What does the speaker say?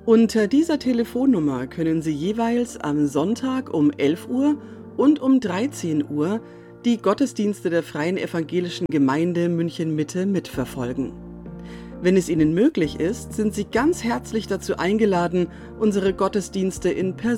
Unter dieser Telefonnummer können Sie jeweils am Sonntag um 11 Uhr und um 13 Uhr die Gottesdienste der Freien Evangelischen Gemeinde München-Mitte mitverfolgen. Wenn es Ihnen möglich ist, sind Sie ganz herzlich dazu eingeladen, unsere Gottesdienste in Person